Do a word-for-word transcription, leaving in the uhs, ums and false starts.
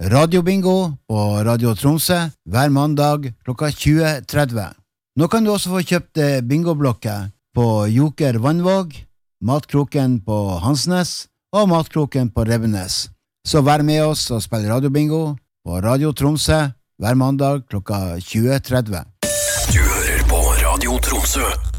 Radiobingo på Radio Tromsø hver mandag klokka tjue tretti. Nå kan du også få kjøpt bingoblokker på Joker Vannvåg, Matkroken på Hansnes og Matkroken på Rebbenes. Så vær med oss og spill radiobingo på Radio Tromsø hver mandag klokka tjue tretti. Du hører på Radio Tromsø.